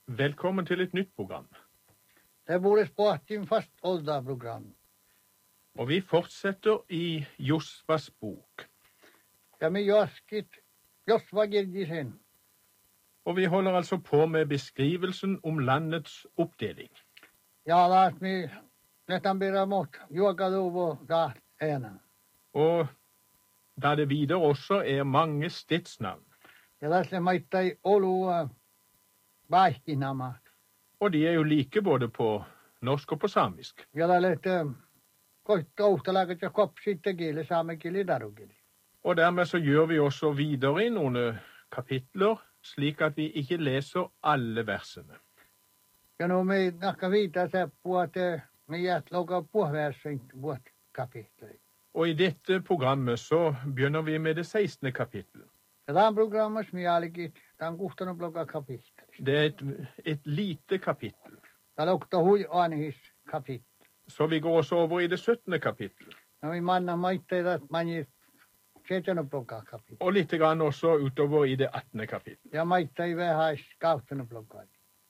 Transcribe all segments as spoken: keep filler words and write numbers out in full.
Velkommen til et nytt program. Det borde spart i fast ålderprogram. Og vi fortsetter i Josvas bok. Ja, men Joskit, Josva Girgisen. Og vi holder altså på med beskrivelsen om landets oppdeling. Ja, da er vi nesten blir mot Jogadovo da ene. Og da det videre også er mange stedsnavn. Ja, da er meita i Olu Baikinama. Og de er jo like både på norsk og på samisk. Ja, da er litt godt åhtalaget til koppsittegile, samegile, darugile. Og dermed så gjør vi også videre i noen kapitler, slik at vi ikke leser alle versene. Ja, nå vi nakka vita seg på at vi hjertlager på versen på et kapittel. Og i dette programmet så begynner vi med det sekstende kapittel. Ja, det er programmet som vi har ligget, den godtene blogger kapittel. Det er et, et lite kapittel. Det lukter hui anhis kapittel. Så vi går også over i det syttende kapittel. Når vi manna meita at man gir sjette blogger kapittel. Og litt grann også utover i det attende kapittel. Ja, meita i hver har skautene blogger.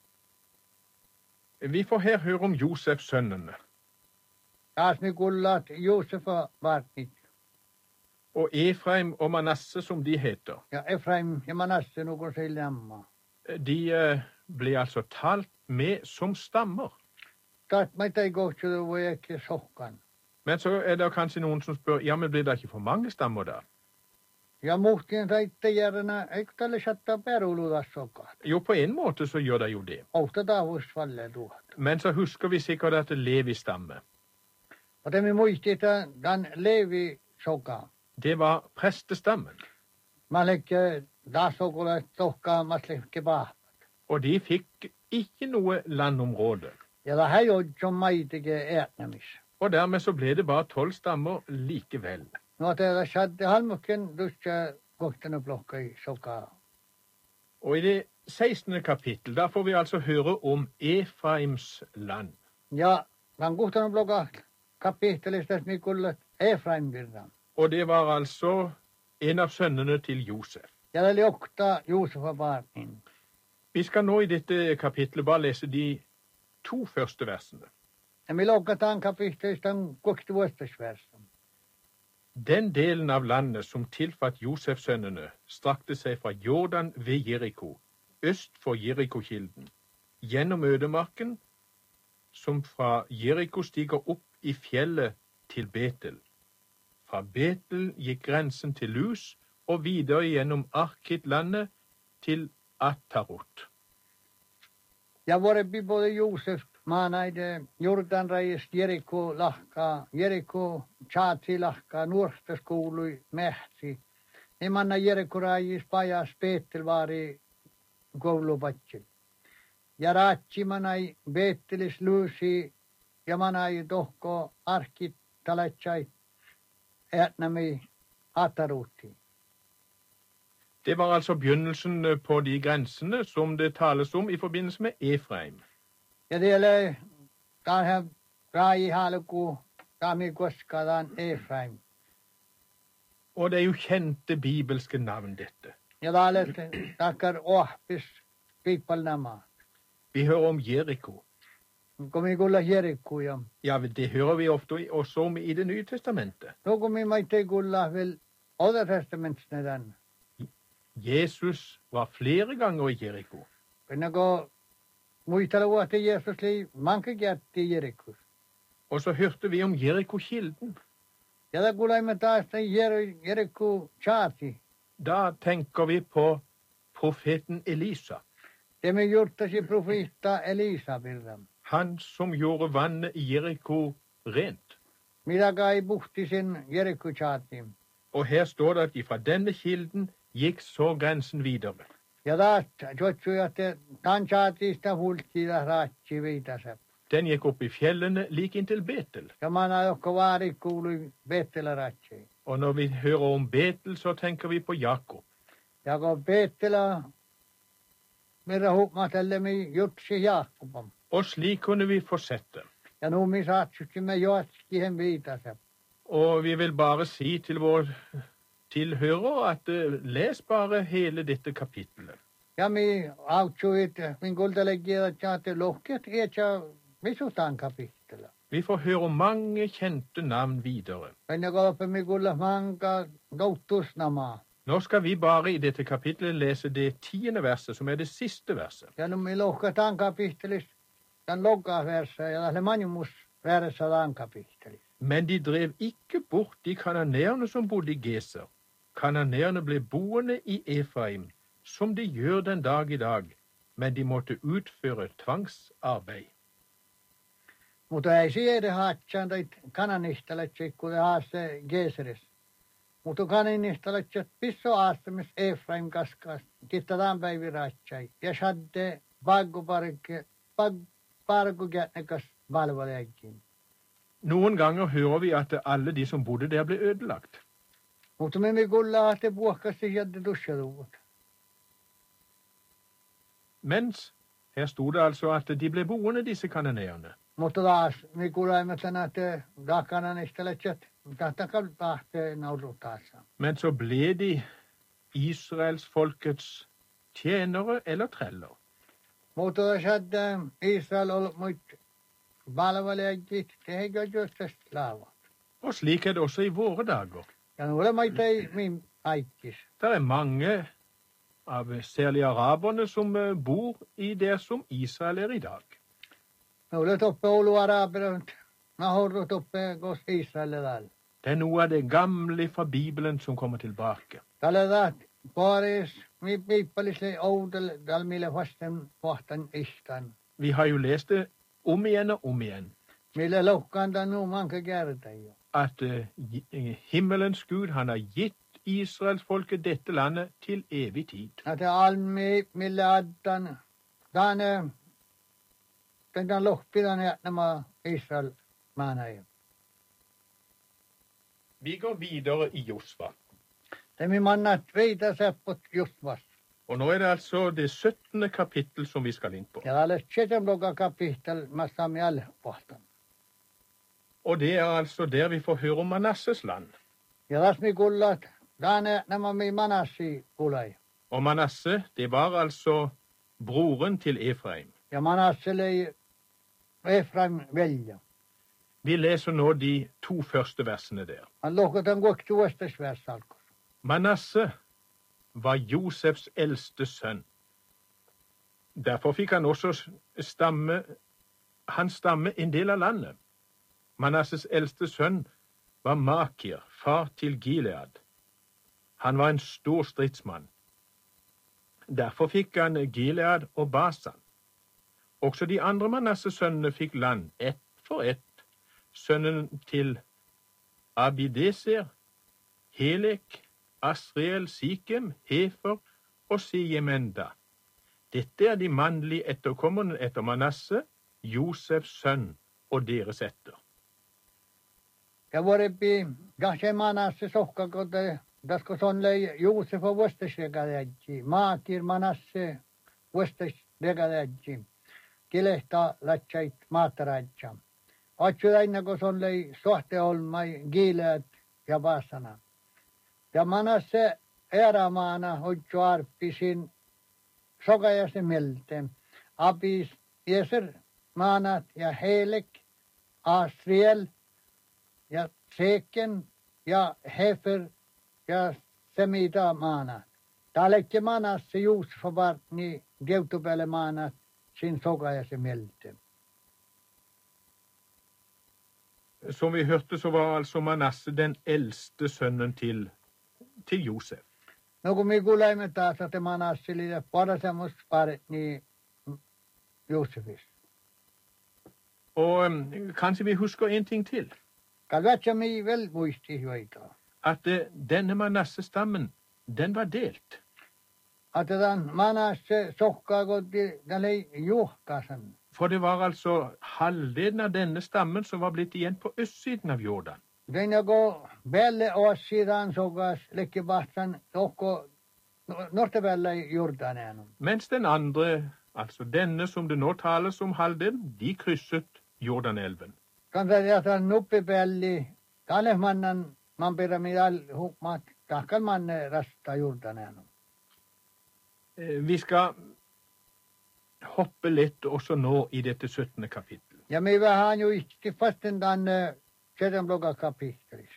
Vi får her høre om Josefs sønnene. Ja, som vi gullat Josef var ikke. Og Efraim og Manasse, som de heter. Ja, Efraim, ja, Manasse, noen sier lemma. De eh, ble altså talt med som stammer. Tatt meg til godt, så det var ikke sokkan. Men så er det kanskje noen som spør, ja, men blir det ikke for mange stammer da? Ja, muhtin teitte gjerne, jeg talle satta peruluda sokkan. Jo, på en måte så gjør det jo det. Ofte da hos falle duat. Men så husker vi sikkert at det Levi stamme. Og det vi muistita, den Levi sokkan. Det var prestestammen. Man lekker da sokkola sokkan, man slekker bak. Og de fikk ikke noe landområde. Ja, det har jo som meitige etnemis. Og dermed så ble det bare tolv stammer likevel. Nå at det er skjedd i halvmukken, du skal godtene blokka i sokkan. Og i det sekstende kapittel, da får vi altså høre om Efraims land. Ja, den godtene blokka kapittelet stedet vi gullet Efraim-byrdan. Og det var altså en av sønnene til Josef. Ja, det lukta Josef og barnen. Vi skal nå i dette kapittelet bare lese de to første versene. Men vi lukket den kapittelet, den gokte vårsdagsversen. Den delen av landet som tilfatt Josefs sønnene, strakte seg fra Jordan ved Jeriko, øst for Jerikokilden, gjennom ødemarken, som fra Jeriko stiger opp i fjellet til Betel. Fra Betel gikk grensen til Lus, og videre gjennom Arkit-landet til Atarot. Ja, våre by både Josef, maanaide Jordanreis, Jeriko, lahka, Jeriko, Tjati, lahka, Nuortaskoului, Mähtsi. Ne manna Jeriko rajis, Pajas, Betel var i koulupatsel. Ja Raatsi manai Betelis, Lusi, ja manai tohko Arkit, Talatsai, Etnami, Ataruti. Det var altså begynnelsen på de grensene som det tales om i forbindelse med Efraim. Ja det er her Rai Haleku, Dami Goska, dan Efraim. Og det er jo kjente bibelske navn, dette. Ja da er det takkar Åhpis, Pipalnama. Vi hører om Jeriko. Kom i gulla Jeriko, ja. Ja, det hører vi ofte også om i Det nye testamentet. Nå kom i meg til gulla vel andre testamentene den. Jesus var flere ganger i Jeriko. Men jeg går muitala vuotta Jesus liv, manke gert i Jeriko. Og så hørte vi om Jerikokilden. Ja da gulla med taas Jeriko Tjati. Da tenker vi på profeten Elisa. Det med gjortas i profeta Elisa bilden. Han som gjorde vannet i Jeriko rent. Middaga i bukti sin Jeriko Tjati. Og her står det at ifra denne kilden gikk så grensen videre. Ja da, tjotsu at den Tjatista hultida raatsi viitasep. Den gikk opp i fjellene like inntil Betel. Ja man har jokka vaari kuului Betela raatsi. Og når vi hører om Betel, så tenker vi på Jakob. Ja kun Betela mirra hupmatelle mi jutsi Jakobam. Og slik kunne vi fortsette. Ja nu mi saatsutti me joatski hen viitasep. Og vi vil bare si til vår tilhører at uh, les bare hele dette kapittelet. Ja mi autsuit, min kuultelekin, että te lohket, että visutaan kapitella. Vi får høre mange kjente navn videre. Ennen kuin mi kuulla manka doutusnamaa. Nå skal vi bare i dette kapitlet lese det tiende verset, som er det siste verset. Ja no mi lohkataan kapittelis, tämän lokaversa ja lähde manjumus versa tämän kapittelis. Men de drev ikke bort de kananeerne som bodde i Geser. Kananeerne ble boende i Efraim, som de gjør den dag i dag, men de måtte utføre tvangsarbeid. Mutta ei siede haatsaan tai kananistaletsi, kun te haaste Geseris. Mutta kananistaletsi pisso aastamis Efraim kaskas, kittataan päiviratsai. Ja shadde bagguparke, bagguparkugätnekas valvaleekin. Noen ganger hører vi at alle de som bodde der ble ødelagt. Mutta me me kuulla, että puhkasti jadde tusjaluvut. Mens her stod det altså at de ble boende, disse kananeerne. Mutta taas me kuulemme tänä, että kananistaletsi, tahtakal tahte naurutaassa. Men så ble de Israels folkets tjenere eller treller. Mutta shadde Israel ollut muit valvaleekin, tehekö jostain laavat. Og slik er det også i våre dager. Ja nu ole meitä ei min aikis. Det er mange av særlig araberne som bor i det som Israel er i dag. Me ole toppe olu arabere, mä horru toppe kos Israel täällä. Det er noe av det gamle fra Bibelen som kommer tilbake. Täällä taat paris, mi piipalisle oudel, täällä mille vasten vahtan istan. Vi har jo lest det om igjen og om igjen. Mille lohkanta nu manke kerta jo. At uh, himmelens Gud, han har gitt Israels folket dette landet til evig tid. At det almi mille addan, tane, den lohpidan jätnämä Israel maanai. Vi går videre i Josva. Det mi mannat veita seppot just vast. Og nå er det altså det syttende kapittel som vi skal inn på. Ja alle tjetem loka kapitel, mä saamme alle pohtan. Og det er altså der vi får høre om Manasses land. Ja las mi kullat, tane nämä mi manassi kulai. Og Manasse, det var altså broren til Efraim. Ja Manassele Efraim velja. Vi leser nå de to første versene der. Han lohkotan kuokki tuostas versalkos. Manasse var Josefs eldste sønn. Derfor fikk han også stamme, hans stamme en del av landet. Manasses eldste sønn var Makir, far til Gilead. Han var en stor stridsmann. Derfor fikk han Gilead og Basan. Også de andre Manasse-sønnene fikk land, ett for ett. Sønnen til Abideser, Helek, Asriel, Sikem, Hefer og Siemenda. Dette er de mannlige etterkommerne etter Manasse, Josefs sønn og deres etter. Ja vuorepi kahse Manasse sohkakote, dasko sonlei Josef on vuostasvegadäjji, Maakir Manasse vuostasvegadäjji, kilehta latsait maatarajja. Otsu aina kun sonlei sohteolmai, Gilead ja Basana. Ja Manasse erämaana otsu arppisin sokajasen melten. Abis Jeser maanat ja Helek, Asriel ja Seken ja Hefer ja Semita maanat. Tällekin Manasse Josef var niin geutupelle maanat sin sokajasen melten. Som vi hørte, så var altså Manasse den eldste sønnen til, til Josef. No kun me kuulemme taas, että Manasse oli parhaimmat paret niin Josefis. Og um, kanskje vi husker en ting til. Kalvatsa mi vel muisti joita. At uh, denne Manasse-stammen, den var delt. Att den Manasse sokkaa kotti tälle juhkasen. For det var altså halvdelen av denne stammen som var blitt igjen på østsiden av Jordan. Den går belle åsidan sokas lekkibahtsan tokko nortevelle Jordanen. Mens den andre, altså denne som det nå tales om halvdelen, de krysset Jordanelven. Kan det että nuppipelli kalehmannan man pyramidal hukmat takkan manne rasta Jordanen. Vi skal hoppe litt også nå i dette syttende kapittel. Ja me vähän jo ikke fasten den sedemloga kapittelis.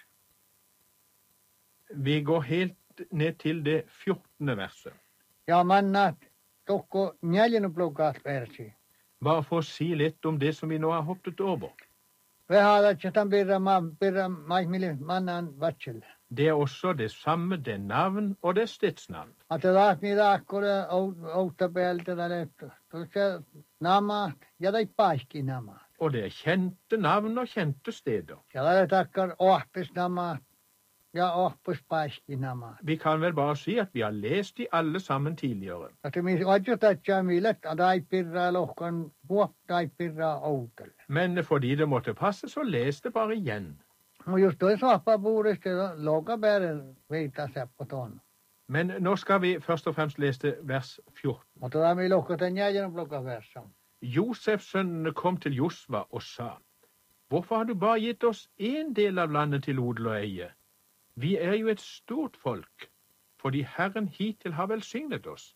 Vi går helt ned til det fjortende verset. Ja mannat tokko neljännesloga versi. Bare for å si litt om det som vi nå har hoppet over. Vähän että tämän birra ma birra maihmille mannan vatsel. Det er også det samme, det er navn og det er stedsnavn. Att det var ni rakkore outabelta där så namat ja dei paiski namat. Og det er kjente navn og kjente steder. Ja det takkar åpes namat. Ja åpes paiski namat. Vi kan vel bare si at vi har lest de alle sammen tidligere. Att det mis vajut att jamilet att dei pirra lohkan vuop dei pirra outel. Men fordi det måtte passe, så les det bare igjen. Och just då soppa bordet det låga bären vita på ton. Men nå skal vi først og fremst lese vers fjorten. Mutta tämä ei lohka den jäljän blokka versa. Josefs sønnene kom til Josva og sa, hvorfor har du bare gitt oss en del av landet til odel og eie? Vi er jo et stort folk, fordi Herren hittil har velsignet oss.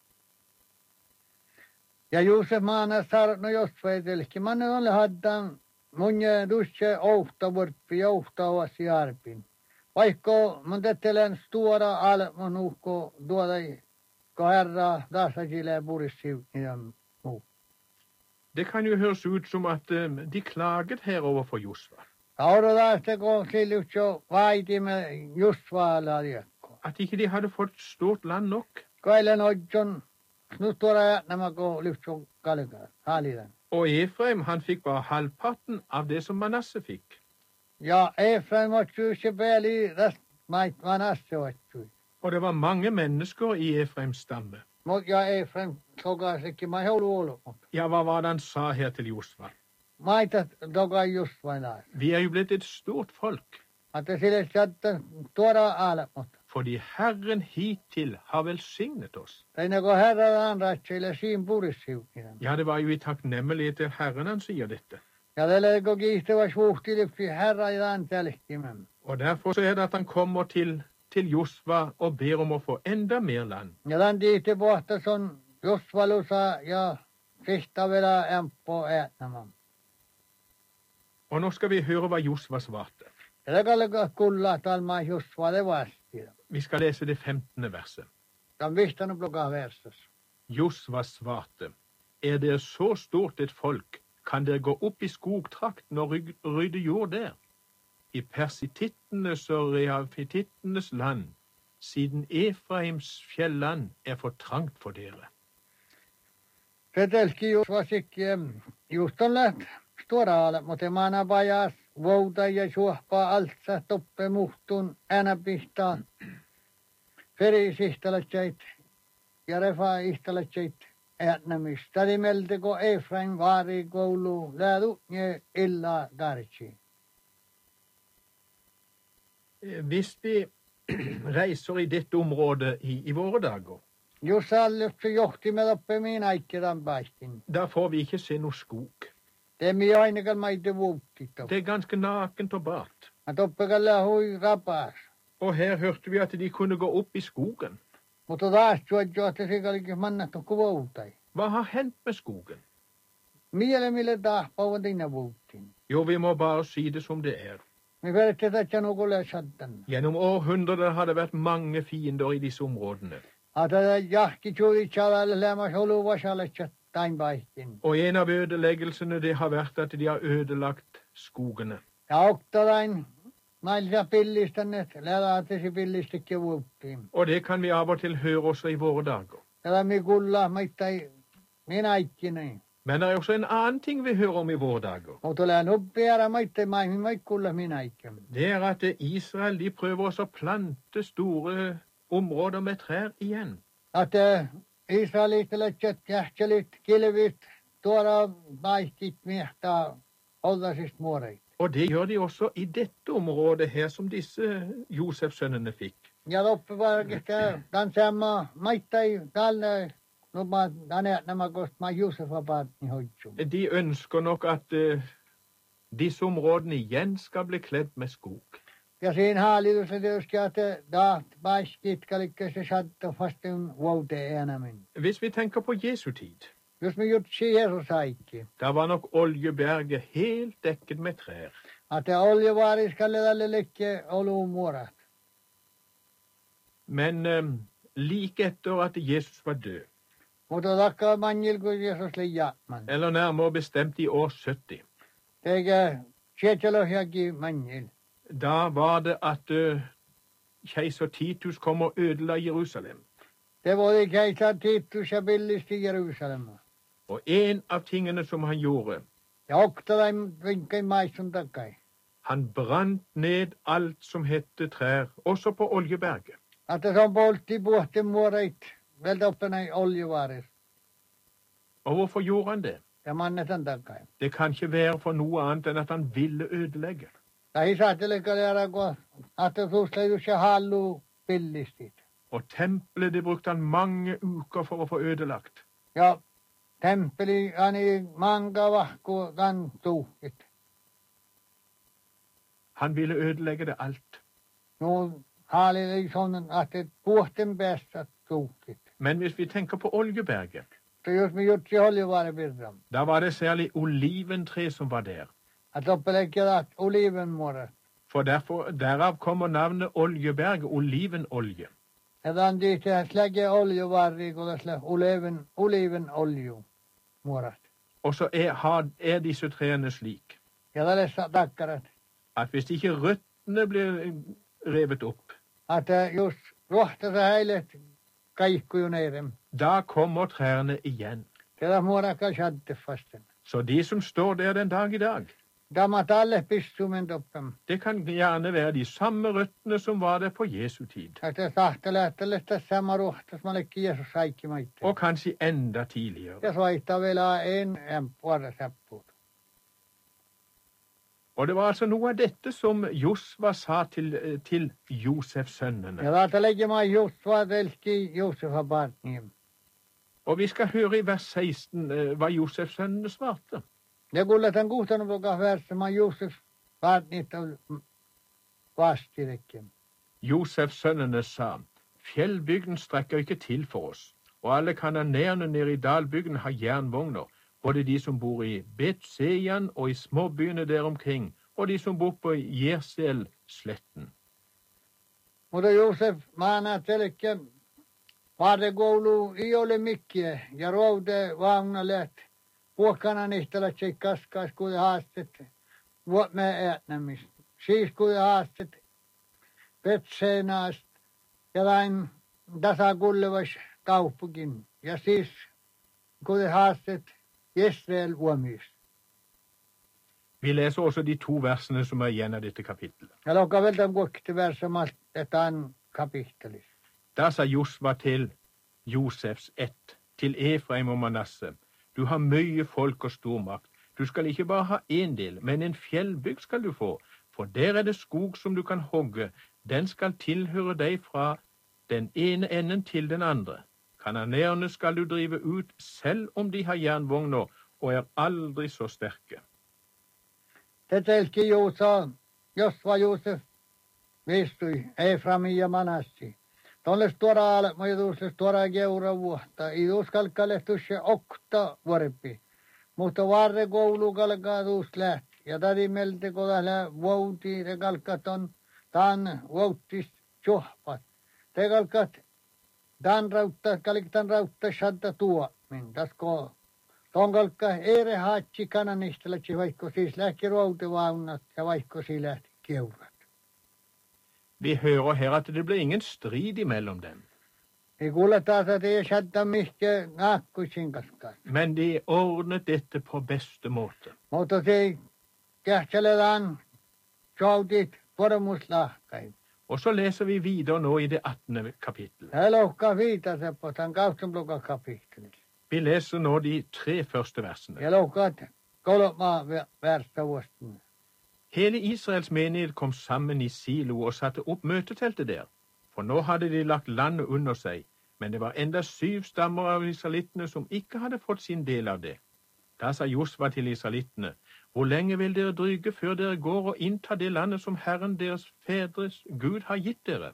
Ja Josef maana saarut no Josva etelki. Man ole haddan mun dusse ouhta vorppi ouhta ovasi arpin. Vaikka mun tettelen stuora al mun uhko duodai ko herra dasajile burissi niiden muu. Det kan jo høres ut som at um, de klaget her overfor Josva. Auradaasta ko siljutsjo vaitimme Josvaala liekko. At ikke de hadde fått stort land nok. Kailen odjon snuttuora nämä ko lyhtsjo kalka halidan. Og Efraim, han fikk bare halvparten av det som Manasse fikk. Ja Efraim otsu se peli rast mait Manasse otsu. Og det var mange mennesker i Efraims stamme. Mut ja Efraim toga sekki ma heulu olo. Ja, hva var det han sa her til Josva? Maita toga Josvaala. Vi er jo blitt et stort folk, Att det sille satta tuoda alemot. fordi Herren hittil har velsignet oss. Teine ko herra anratsille siin purissiukinen. Ja, det var jo i takknemmelighet til Herren han sier dette. Ja tälle ko kiihtyvä suhtilipsi herra ja antelkkimen. Og derfor så er det at han kommer til, til Josva og ber om å få enda mer land. Ja tämän tiihti pohta son Josvalusa ja sista vielä empo äänämän. Og nå skal vi høre hva Josva svarte. Ja det kallega kulla talma Josvalle vasti. Vi skal lese det femtende verset. Tämän vihtanut bloka versas. Josva svarte, er dere så stort et folk, kan dere gå opp i skogtrakten og ryg- rydde jord der? I persitittenes og reafitittenes land, siden Efraims fjelland er for trangt for dere. Se telki Josva sikki just on läht stuoraale, mutta maana vajas vouta ja suohpaa altsa toppe muhtun änä pihtaa. Feri sihtalatjait ja refa ihtalatjait äänämis. Tadi melteko Efraim vaari koulu lädu nye illa dartsi. Hvis vi reiser i dette området i, i våre dager, Jos allutsi johti me toppe miin aikkedan paistin. da får vi ikke se noe skog. Te mi ainakaan maite vuuttito. Det er ganske nakent og bart. Ma toppe kalla hui rapas. Og her hørte vi at de kunne gå opp i skogen. Mutta taas juodjo, että se kallikin mannattu kuvoutai. Hva har hendt med skogen? Miele mille tahpauvan tinna vuuttiin. Jo, vi må bare si det som det er. Me vedette tätsä nukulle sattan. Gjennom århundrer har det vært mange fiender i disse områdene. Ata jahki juuri chalalle lämmas olu vasalle chattain paistin. Og en av ødeleggelsene det har vært at de har ødelagt skogene. Ja oktalain nailsa pillistannet, lälaatesi pillistikki vuuttiin. Og det kan vi av og til høre også i våre dager. Tällä mi kulla maittai minä ikkinen. Men det er også en annen ting vi hører om i våre dager. Mutta lää nuppiara maittai maihin maikkulla minä ikkinen. Det er at Israel de prøver også å plante store områder med trær igjen. Att israelittelet jähtselit kilvit tuoda paistit miehtaa ollasist muoreit. Og det gjør de også i dette området her som disse Josefs-sønnene fikk. Ja loppuvarkista tämän sama maittai tälle no mä tänne nämä kost mä Josefa paatni hoitsu. De ønsker nok at uh, disse områdene igjen skal bli kledd med skog. Ja siinä hallitus tietysti, että daat paiskit kalikka se saattaa vasten vuote enemmän. Hvis vi tenker på Jesu tid, Jos me jutsi Jeesus aikki, da var nok Oljeberget helt dekket med trær. että oljevaaris kalle tälle lekke oluun muorat. Men eh, like etter at Jesus var død, Mutta takkaa manjil kun Jeesus liiatman. eller nærmere bestemt i år sytti, Eikä sietelohjakin manjil. da var det at eh, keiser Titus kom og ødela Jerusalem. Det var keisar Titus ja pillisti Jerusalem. Og en av tingene som han gjorde, Ja oktalaim vinkai maistun takai. han brant ned alt som hette trær, også på Oljeberget. Että se on poltti puhti muoreit. Veltä oppenai oljevaaris. Og hvorfor gjorde han det? Ja mannetan takai. Det kan ikke være for noe annet enn at han ville ødelegge. Tai saatelekaleara kun että suusleidus ja hallu pillistit. Og tempelet, det brukte han mange uker for å få ødelagt. Ja temppeli ani manga vahku kan tuhkit. Han ville ødelegge det alt. No haalili sonnen että puhten päästä tuhkit. Men hvis vi tenker på Oljeberget, Så jos me jutsi oljevaari virram. da var det særlig oliventre som var der. Että oppelekkelat olivenmuorat. For derfor, derav kommer navnet Oljeberget, olivenolje. Ja tämän tihti släge oljevaari kun tässä oliven, olivenolju muorat. Og så er, har, er disse trærne slik Ja tällaisessa takkarat. at hvis ikke røttene blir revet opp, Että just rohtasa heilet kaikkuju neirem. da kommer trærne igjen. Tätä muorakka shadde fasten. Så de som står der den dag i dag, Tämä talle pissumen toppem. det kan gjerne være de samme røttene som var der på Jesu tid. Että sahtelee tällaista sama rohtas malekki Jeesus kaikki maitte. Og kanskje enda tidligere. Ja soittaa vielä en en puolta säppuut. Og det var altså noe av dette som Josva sa til, til Josefs sønnene. Ja laata leggemään just vaatelski Josefa barniem. Og vi skal høre i vers seksten eh, hva Josefs sønnene svarte. Ja kulletan kuhtanut joka versemaan Josef barnit vastirekken. Josefs sønnene sa, fjellbygden strekker ikke til for oss, og alle kananerne nede i dalbygden har jernvogner, både de som bor i Betsejan og i småbyene der omkring, og de som bor på Jersel-sletten. Mutta Josef maana telkkä vaatekoulu ei ole mikkiä ja roude vauna läht. Puokkana nihtälät se kaskas kuin haastet me äänämistä. Siis kuin haastet Petseenaast ja lain tasakullevas kauppukin. Ja siis kuin haastet Israel uomista. Vi leser også de to versene som er igjen av dette kapittelet. Ja lokka veltä kuokkitti versamat etan kapittelis. Da sa Josva til Josefs ett, til Efraim og Manasse, du har mye folk og stor makt. Du skal ikke bare ha en del, men en fjellbygd skal du få, for der er det skog som du kan hogge. Den skal tilhøre deg fra den ene enden til den andre. Kananeerne skal du drive ut, selv om de har jernvogner og er aldri så sterke. Det telki Josef, Josva Josef, vistui Eframi ja Manassi. Tuolle stora ale, mä tuolle stora geura vuotta. I uskalkale tuossa okta vuorepi. Mutta varre koulu kalkaa tuossa lähti. Ja tadi melte kun tällä vuoti, te kalkat on tämän vuottist johpat. Te kalkat tämän rautta, kaliktan rautta shadda tuo. Min tasko ton kalkka ere haatsi kananistelaksi, vaikka siis lähti routevaunat ja vaikka siis lähti keurat. Vi hører her at det ble ingen strid imellom dem, Ei kuule taas, että ei shadda mihke naakkuisin kaskaan. men de ordnet dette på beste måte. Mutta se kähtseletään sjoutit pormuslahkai. Og så leser vi videre nå i det attende kapittelet. Hän lohkaa viitase på tämän kaustunblokan kapittelis. Vi leser nå de tre første versene. Ja lohkaat kolmaa värstä vuostina. Hele Israels menighet kom sammen i Silo og satte opp møteteltet der. For nå hadde de lagt landet under seg, men det var enda syv stammer av israelittene som ikke hadde fått sin del av det. Da sa Josva til israelittene, hvor lenge vil dere dryge før dere går og innta det landet som Herren deres fedres Gud har gitt dere?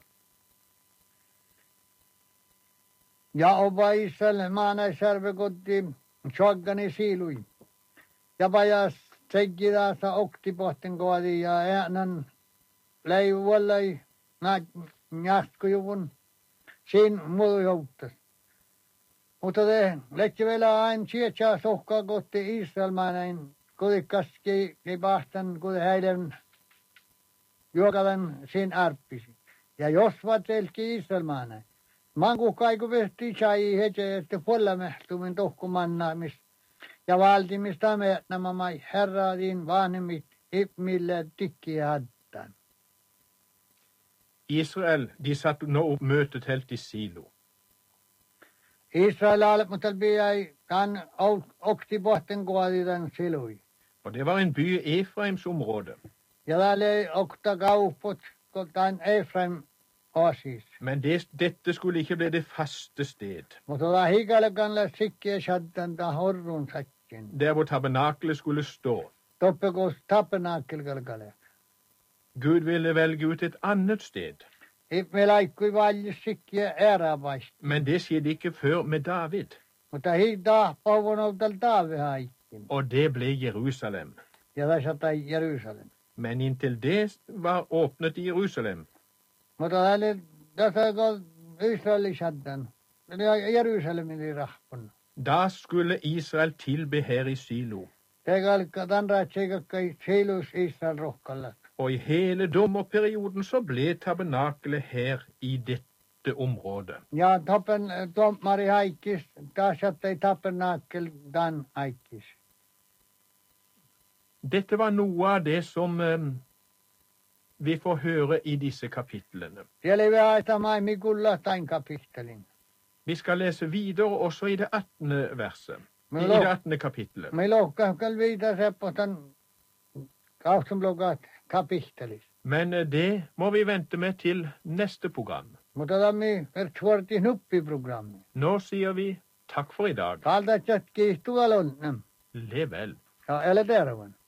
Ja oba Israel maana sarve gotti choggani silui. Ja bajas teggida sa okti botten goadi ja äänan lei wallai na njaskujuvun siin muu jouttas. Mutta te lette vielä aina sietsaa sohkaa gotti Israel maanain kodikaski ei pahtan kun heidän juokavan siin arppisi. Ja jos vatelki Israel maanain. Mangu kaiku vehti sai hete, että pollamehtumin tohkumannamis. Ja valtimista me nämä mai herraadin vanhemmit ipmille tikkiä hattaan. Israel, de satt nå opp møtet helt i Silo. Israel alet mutta biai kan okti bohten kuadidan silui. Og det var en by i Efraims område. Ja läle okta kaupot kotan Efraim osis. Men det, dette skulle ikke bli det faste sted. Mutta la hikalle kanla sikkiä shaddan ta horrun sakken. Der hvor tabernakelet skulle stå. Toppekos tabernakel kalkale. Gud ville velge ut et annet sted. Ipme laikkui vallis sikkiä erävaist. Men det skjedde ikke før med David. Mutta hiitaa pavonoltal taave haikkin. Og det ble Jerusalem. Ja tässä tai Jerusalem. Men inntil det var åpnet i Jerusalem, Mutta tälle tässä kun Israelin shaddan. Jerusalemin rahpun. da skulle Israel tilbe her i Silo. Tegalka tämän raatseikakkai Silus Israel rohkallat. Og i hele dommerperioden så ble tabernakelet her i dette området. Ja toppen tommari haikkis. Tässä ei tabernakel dan haikkis. Dette var noe av det som eh, vi får høre i disse kapitlene. Siellä ei aita maimi kulla tain kapittelin. Vi skal lese videre også i det attende verset, Men i lo- det attende kapitlet. Me lohkahkal viita seppotan kaustumlokat kapittelis. Men eh, det må vi vente med til neste program. Mutta tammi vertsuorti nuppiprogrammi. Nå sier vi takk for i dag. Kalta tjatki tuolon. Lev vel. Ja, eller terven.